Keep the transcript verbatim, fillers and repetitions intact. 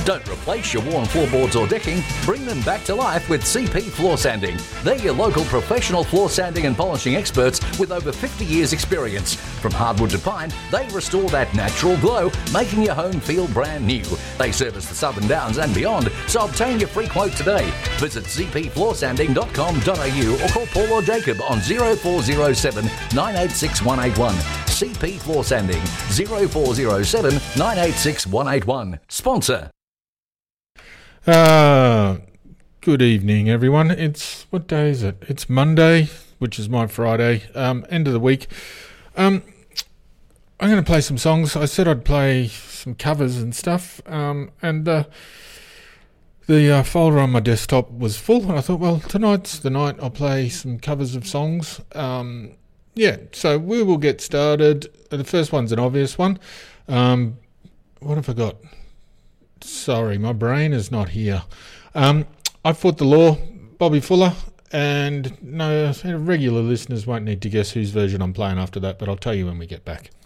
Don't replace your worn floorboards or decking, bring them back to life with C P Floor Sanding. They're your local professional floor sanding and polishing experts with over fifty years experience. From hardwood to pine, they restore that natural glow, making your home feel brand new. They service the Southern Downs and beyond, so obtain your free quote today. Visit c p floor sanding dot com dot a u or call Paul or Jacob on zero four zero seven nine eight six one eight one. C P Floor Sanding, zero four zero seven nine eight six one eight one. Sponsor. Uh, good evening, everyone. It's, what day is it? It's Monday, which is my Friday, um, end of the week. Um, I'm going to play some songs. I said I'd play some covers and stuff, um, and uh, the uh, folder on my desktop was full, and I thought, well, tonight's the night I'll play some covers of songs. Um, yeah, so we will get started. The first one's an obvious one. Um, what have I got? Sorry, my brain is not here. Um, I Fought the Law, Bobby Fuller, and no regular listeners won't need to guess whose version I'm playing after that, but I'll tell you when we get back.